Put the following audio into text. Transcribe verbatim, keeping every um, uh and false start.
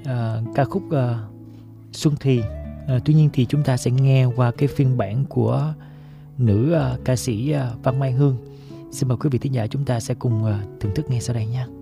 uh, ca khúc uh, Xuân Thì. Uh, tuy nhiên thì chúng ta sẽ nghe qua cái phiên bản của nữ uh, ca sĩ uh, Văn Mai Hương. Xin mời quý vị thính giả chúng ta sẽ cùng uh, thưởng thức nghe sau đây nha.